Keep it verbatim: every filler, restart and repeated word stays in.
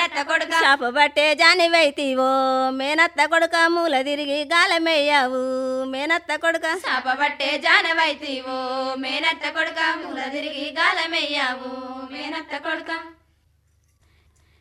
మేనత్త కొడుక చాప పట్టే జానివైతివో మేనత్త కొడుక మూల తిరిగి గాలమేయావు మేనత్త కొడుక చాప పట్టే జానవైతివో మేనత్త కొడుక మూల తిరిగి గాలమేయావు మేనత్త కొడుక